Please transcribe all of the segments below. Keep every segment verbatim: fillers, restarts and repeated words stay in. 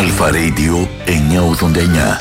Αλφα Radio εννιακόσια ογδόντα εννιά.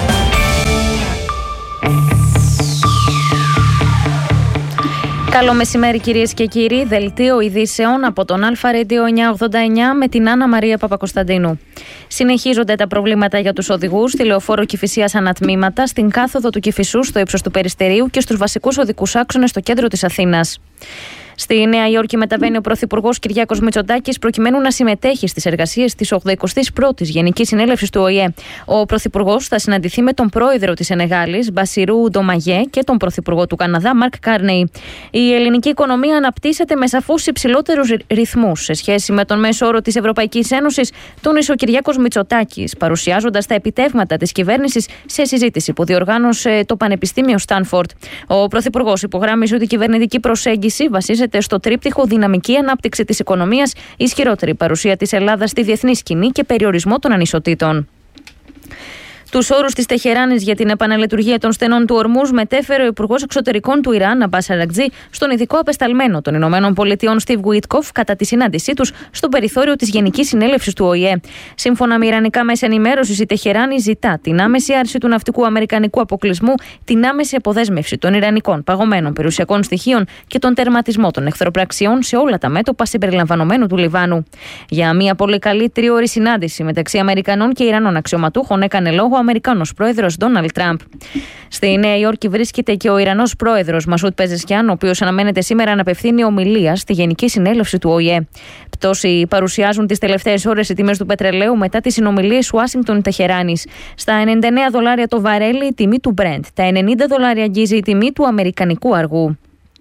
Καλό μεσημέρι κυρίες και κύριοι, δελτίο ειδήσεων από τον Αλφα Radio εννιακόσια ογδόντα εννιά με την Άννα Μαρία Παπακοσταντίνου. Συνεχίζονται τα προβλήματα για τους οδηγούς στη λεωφόρο Κηφισίας ανατμήματα, στην κάθοδο του Κηφισού στο ύψος του Περιστερίου και στους βασικούς οδικούς άξονες στο κέντρο της Αθήνας. Στη Νέα Υόρκη μεταβαίνει ο Πρωθυπουργός Κυριάκος Μητσοτάκης προκειμένου να συμμετέχει στις εργασίες της ογδοηκοστής πρώτης Γενικής Συνέλευσης του Ο Η Ε. Ο Πρωθυπουργός θα συναντηθεί με τον πρόεδρο της Σενεγάλης, Μπασιρού Ντομαγέ, και τον Πρωθυπουργό του Καναδά, Μαρκ Κάρνεϊ. Η ελληνική οικονομία αναπτύσσεται με σαφώς υψηλότερους ρυθμούς σε σχέση με τον μέσο όρο της Ευρωπαϊκής Ένωσης, τόνισε ο Κυριάκος Μητσοτάκης, παρουσιάζοντας τα επιτεύγματα της κυβέρνησης σε συζήτηση που διοργάνωσε το Πανεπιστήμιο Στάνφορντ. Ο Πρωθυπουργός υπογράμμισε ότι η κυβερνητική προσέγγιση βασίζεται στο τρίπτυχο δυναμική ανάπτυξη της οικονομίας, ισχυρότερη παρουσία της Ελλάδας στη διεθνή σκηνή και περιορισμό των ανισοτήτων. Τους όρους της Τεχεράνης για την επαναλειτουργία των στενών του Ορμούζ μετέφερε ο Υπουργός Εξωτερικών του Ιράν, Αμπάς Αρακτζή, στον ειδικό απεσταλμένο των Ηνωμένων Πολιτειών, Στιβ Γουίτκοφ, κατά τη συνάντησή τους στο περιθώριο της Γενικής Συνέλευσης του Ο Η Ε. Σύμφωνα με ιρανικά μέσα ενημέρωσης, η Τεχεράνη ζητά την άμεση άρση του ναυτικού αμερικανικού αποκλεισμού, την άμεση αποδέσμευση των ιρανικών παγωμένων περιουσιακών στοιχείων και τον τερματισμό των εχθροπραξιών σε όλα τα μέτωπα συμπεριλαμβανομένου του Λιβάνου. Για μια πολύ καλή τριώρη συνάντηση μεταξύ Αμερικανών και Ιρανών αξιωματούχων έκανε λόγο ο Αμερικάνος πρόεδρος Ντόναλντ Τραμπ. Στη Νέα Υόρκη βρίσκεται και ο Ιρανός πρόεδρος Μασούτ Πεζεσκιάν, ο οποίος αναμένεται σήμερα να απευθύνει ομιλία στη Γενική Συνέλευση του Ο Η Ε. Πτώση παρουσιάζουν τις τελευταίες ώρες οι τιμές του πετρελαίου μετά τις συνομιλίες Ουάσιγκτον-Τεχεράνης. Στα ενενήντα εννέα δολάρια το βαρέλι η τιμή του Brent, τα ενενήντα δολάρια αγγίζει η τιμή του αμερικανικού αργού.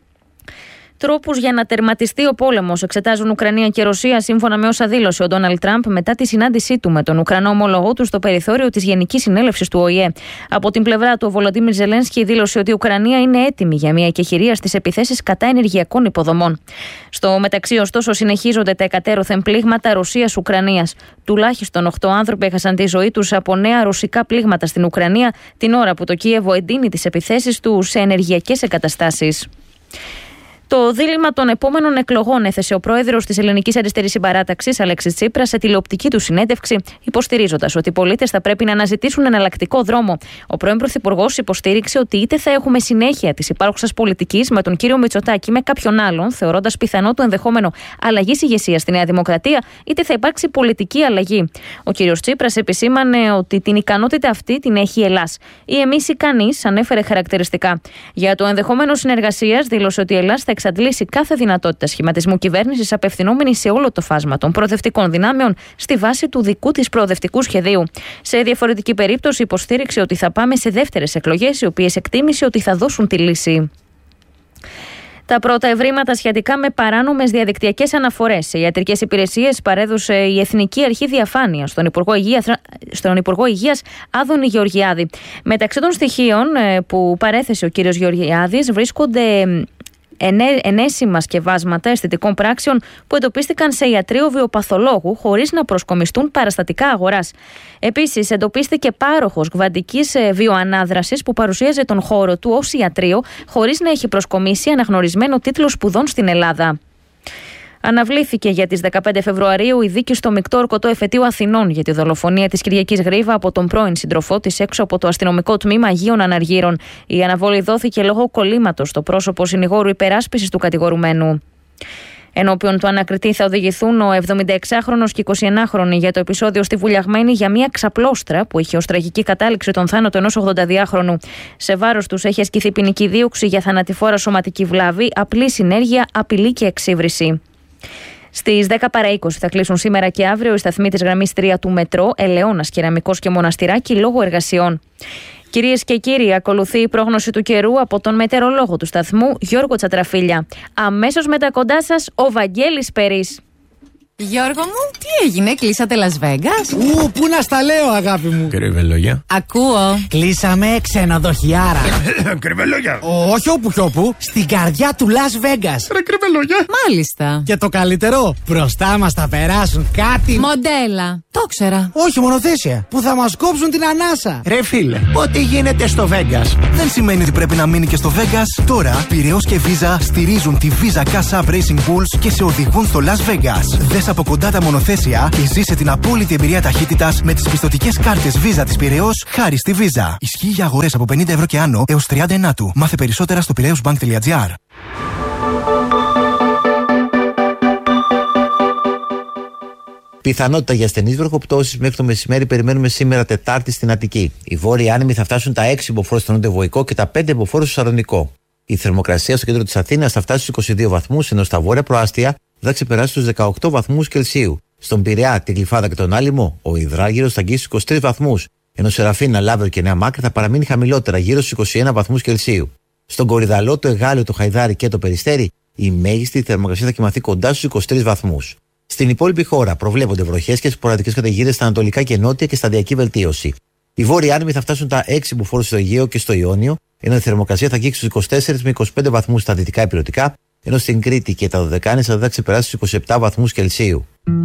Τρόπους για να τερματιστεί ο πόλεμος εξετάζουν Ουκρανία και Ρωσία, σύμφωνα με όσα δήλωσε ο Ντόναλντ Τραμπ μετά τη συνάντησή του με τον Ουκρανό ομόλογό του στο περιθώριο της Γενικής Συνέλευσης του Ο Η Ε. Από την πλευρά του, ο Βολοντίμιρ Ζελένσκι δήλωσε ότι η Ουκρανία είναι έτοιμη για μια εκεχηρία στις επιθέσεις κατά ενεργειακών υποδομών. Στο μεταξύ, ωστόσο, συνεχίζονται τα εκατέρωθεν πλήγματα Ρωσίας-Ουκρανίας. Τουλάχιστον οκτώ άνθρωποι έχασαν τη ζωή τους από νέα ρωσικά πλήγματα στην Ουκρανία, την ώρα που το Κίεβο εντείνει τις επιθέσεις του σε ενεργειακές εγκαταστάσεις. Το δίλημμα των επόμενων εκλογών έθεσε ο πρόεδρος της Ελληνικής Αριστερής Συμπαράταξης, Αλέξης Τσίπρας, σε τηλεοπτική του συνέντευξη, υποστηρίζοντας ότι οι πολίτες θα πρέπει να αναζητήσουν εναλλακτικό δρόμο. Ο πρώην Πρωθυπουργός υποστήριξε ότι είτε θα έχουμε συνέχεια της υπάρχουσας πολιτικής με τον κύριο Μητσοτάκη με κάποιον άλλον, θεωρώντας πιθανό το ενδεχόμενο αλλαγής ηγεσίας στη Νέα Δημοκρατία, είτε θα υπάρξει πολιτική αλλαγή. Ο κύριος Τσίπρας επισήμανε ότι την ικανότητα αυτή την έχει η Ελλάς. Η εμείς ικανής, ανέφερε χαρακτηριστικά. Για το ενδεχόμενο συνεργασίας, δήλωσε ότι η Ελλάς θα εξαντλήσει κάθε δυνατότητα σχηματισμού κυβέρνησης, απευθυνόμενη σε όλο το φάσμα των προοδευτικών δυνάμεων στη βάση του δικού της προοδευτικού σχεδίου. Σε διαφορετική περίπτωση, υποστήριξε ότι θα πάμε σε δεύτερες εκλογές, οι οποίες εκτίμησε ότι θα δώσουν τη λύση. Τα πρώτα ευρήματα σχετικά με παράνομες διαδικτυακές αναφορές σε ιατρικές υπηρεσίες παρέδωσε η Εθνική Αρχή Διαφάνειας στον Υπουργό Υγείας, στον Υπουργό Υγείας Άδωνη Γεωργιάδη. Μεταξύ των στοιχείων που παρέθεσε ο κύριος Γεωργιάδης βρίσκονται ενέσιμα σκευάσματα αισθητικών πράξεων που εντοπίστηκαν σε ιατρείο βιοπαθολόγου χωρίς να προσκομιστούν παραστατικά αγοράς. Επίσης, εντοπίστηκε πάροχος γβαντικής βιοανάδρασης που παρουσίαζε τον χώρο του ως ιατρείο χωρίς να έχει προσκομίσει αναγνωρισμένο τίτλο σπουδών στην Ελλάδα. Αναβλήθηκε για τις δεκαπέντε Φεβρουαρίου η δίκη στο μεικτό ορκωτό εφετείο Αθηνών για τη δολοφονία της Κυριακής Γρίβα από τον πρώην σύντροφό της έξω από το αστυνομικό τμήμα Αγίων Αναργύρων. Η αναβολή δόθηκε λόγω κολλήματος στο πρόσωπο συνηγόρου υπεράσπισης του κατηγορουμένου. Ενώπιον του ανακριτή θα οδηγηθούν ο εβδομηνταεξάχρονος και εικοσιενάχρονοι για το επεισόδιο στη Βουλιαγμένη για μια ξαπλώστρα που είχε ως τραγική κατάληξη τον θάνατο ενός ογδονταδυάχρονου. Σε βάρος τους έχει ασκηθεί ποινική δίωξη για θανατηφόρα σωματική βλάβη, απλή συνέργεια, απειλή και εξύβριση. Στις δέκα παρά είκοσι θα κλείσουν σήμερα και αύριο οι σταθμοί της γραμμής τρία του Μετρό, Ελαιώνας, Κεραμικός και Μοναστηράκι λόγω εργασιών. Κυρίες και κύριοι, ακολουθεί η πρόγνωση του καιρού από τον μετεωρολόγο του σταθμού Γιώργο Τσατραφίλια. Αμέσως μετά κοντά σας ο Βαγγέλης Περής. Γιώργο μου, τι έγινε, κλείσατε Las Vegas? Ου, πού να στα λέω, αγάπη μου. Κρυβελόγια. Ακούω. Κλείσαμε ξενοδοχιάρα. Κρυβελόγια. Όχι όπου κι όπου, στην καρδιά του Las Vegas. Ρε κρυβελόγια. Μάλιστα. Και το καλύτερο, μπροστά μας θα περάσουν κάτι μοντέλα. Το ήξερα. Όχι, μονοθέσια. Που θα μας κόψουν την ανάσα. Ρε φίλε, ό,τι γίνεται στο Vegas δεν σημαίνει ότι πρέπει να μείνει και στο Vegas. Τώρα, Πειραιώς και Visa στηρίζουν τη Visa Cash App Racing Bulls και σε οδηγούν στο Las Vegas. Δες από κοντά τα μονοθέσια και ζήσε την απόλυτη εμπειρία ταχύτητας με τις πιστωτικές κάρτες Visa της Πειραιώς χάρη στη Visa. Ισχύει για αγορές από πενήντα ευρώ και άνω έως τριάντα ενάτου. Μάθε περισσότερα στο πειραιώσμπανκ τελεία τζι άρ. Πιθανότητα για ασθενείς βροχοπτώσεις μέχρι το μεσημέρι περιμένουμε σήμερα Τετάρτη στην Αττική. Οι βόρειοι άνεμοι θα φτάσουν τα έξι μποφόρ στο νότιο Βοϊκό και τα πέντε μποφόρ στο Σαλονικό. Η θερμοκρασία στο κέντρο της Αθήνας θα φτάσει στους είκοσι δύο βαθμούς, ενώ στα βόρεια προάστια θα ξεπεράσει τους δεκαοκτώ βαθμούς Κελσίου. Στον Πειραιά, τη Γλυφάδα και τον Άλυμο, ο υδράργυρος θα αγγίσει στους είκοσι τρεις βαθμούς, ενώ Σεραφίνα, Λάβερο και Νέα Μάκρη θα παραμείνει χαμηλότερα, γύρω στους είκοσι ένα βαθμούς Κελσίου. Στον Κορυδαλό, το Εγάλεο, το Χαϊδάρι και το Περιστέρι, η μέγιστη θερμοκρασία θα κοιμαθεί κοντά στους είκοσι τρεις βαθμούς. Στην υπόλοιπη χώρα προβλέπονται βροχές και σποραδικές καταιγίδες στα ανατολικά και νότια και σταδιακή βελτίωση. Οι βόρειοι άνεμοι θα φτάσουν τα έξι μποφόρ στο Αιγαίο και στο Ιόνιο, ενώ η θερμοκρασία θα αγγίξει στους είκοσι τέσσερις με είκοσι πέντε βαθμούς στα δυτικά ηπειρωτικά, ενώ στην Κρήτη και τα Δωδεκάνησα θα ξεπεράσει στους είκοσι επτά βαθμούς Κελσίου.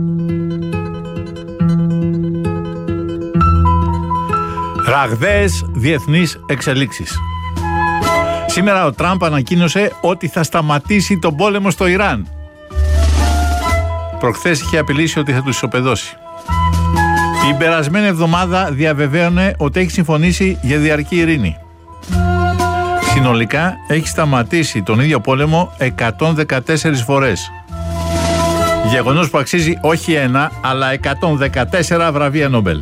Ραγδαίες διεθνείς εξελίξεις. Σήμερα ο Τραμπ ανακοίνωσε ότι θα σταματήσει τον πόλεμο στο Ιράν. Προχθές είχε απειλήσει ότι θα τους ισοπεδώσει. Την περασμένη εβδομάδα διαβεβαίωνε ότι έχει συμφωνήσει για διαρκή ειρήνη. Συνολικά έχει σταματήσει τον ίδιο πόλεμο εκατόν δεκατέσσερις φορές. Γεγονός που αξίζει όχι ένα, αλλά εκατόν δεκατέσσερα βραβεία Νόμπελ.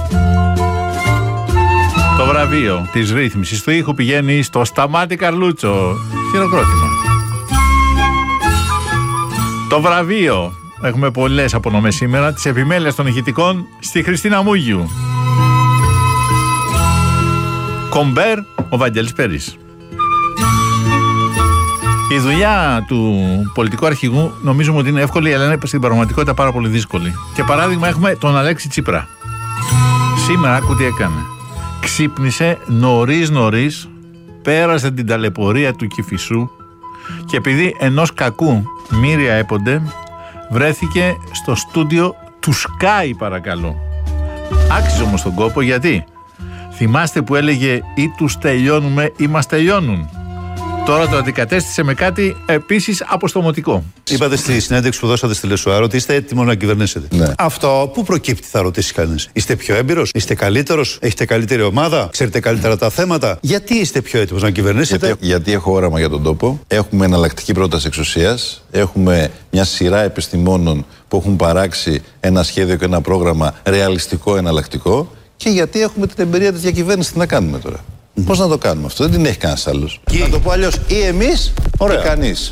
Το βραβείο της ρύθμισης του ήχου πηγαίνει στο Σταμάτη Καρλούτσο. Χειροκρότημα. Το βραβείο, έχουμε πολλές απονομές σήμερα, της επιμέλειας των ηχητικών στη Χριστίνα Μούγιου. Κομπέρ, ο Βαγγέλης Πέρης. Η δουλειά του πολιτικού αρχηγού νομίζουμε ότι είναι εύκολη, αλλά είναι στην πραγματικότητα πάρα πολύ δύσκολη. Και παράδειγμα έχουμε τον Αλέξη Τσίπρα. Σήμερα άκου τι έκανε. Ξύπνησε νωρίς νωρίς, πέρασε την ταλαιπωρία του Κηφισού και επειδή ενός κακού μοίρια έπονται, βρέθηκε στο στούντιο του Sky, παρακαλώ. Άξιζε όμως τον κόπο, γιατί θυμάστε που έλεγε ή τους τελειώνουμε ή μας τελειώνουν. Τώρα το αντικατέστησε με κάτι επίσης αποστομωτικό. Είπατε στη συνέντευξη που δώσατε στη Λεσουάρ ότι είστε έτοιμοι να κυβερνήσετε. Ναι. Αυτό πού προκύπτει, θα ρωτήσει κανείς. Είστε πιο έμπειρος, είστε καλύτερος, έχετε καλύτερη ομάδα, ξέρετε καλύτερα τα θέματα. Γιατί είστε πιο έτοιμος να κυβερνήσετε? Γιατί, γιατί έχω όραμα για τον τόπο. Έχουμε εναλλακτική πρόταση εξουσίας. Έχουμε μια σειρά επιστημόνων που έχουν παράξει ένα σχέδιο και ένα πρόγραμμα ρεαλιστικό, εναλλακτικό. Και γιατί έχουμε την εμπειρία της διακυβέρνησης. Τι να κάνουμε τώρα? Mm. Πώς να το κάνουμε αυτό? Δεν την έχει κανένας άλλος. Να το πω αλλιώς, ή εμείς ή κανείς.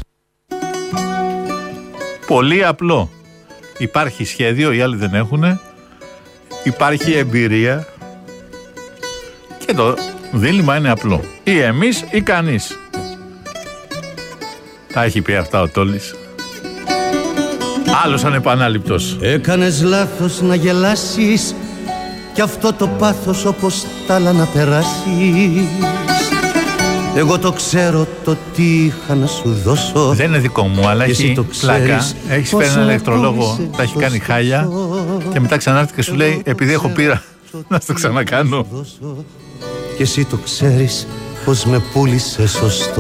Πολύ απλό. Υπάρχει σχέδιο, οι άλλοι δεν έχουν. Υπάρχει εμπειρία. Και το δίλημμα είναι απλό. Ή εμείς ή κανείς. Τα έχει πει αυτά ο Τόλης. Άλλος ανεπανάληπτος. Έκανες λάθος να γελάσεις κι αυτό το πάθος όπως τ' άλλα να περάσεις. Εγώ το ξέρω το τι είχα να σου δώσω. Δεν είναι δικό μου, αλλά έχει πλάκα. Έχεις φέρει έναν ηλεκτρολόγο, τα έχει κάνει χάλια και μετά ξανάρθει και σου λέει επειδή έχω πείρα να στο ξανακάνω. Και εσύ το ξέρεις πως με πούλησε σωστό.